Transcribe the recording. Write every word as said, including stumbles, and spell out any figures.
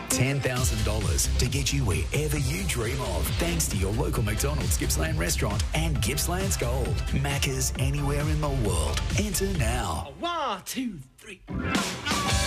ten thousand dollars to get you wherever you dream of, thanks to your local McDonald's Gippsland restaurant and Gippsland's Gold. Macca's anywhere in the world. Enter now. One, two, three.